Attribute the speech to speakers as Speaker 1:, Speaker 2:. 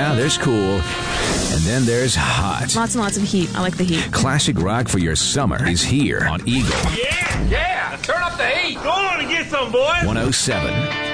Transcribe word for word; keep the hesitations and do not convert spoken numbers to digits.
Speaker 1: Yeah, there's cool. And then there's hot.
Speaker 2: Lots and lots of heat. I like the heat.
Speaker 1: Classic rock for your summer is here on Eagle.
Speaker 3: Yeah, yeah. Turn up the heat. Go on and get some, boys.
Speaker 1: one oh seven.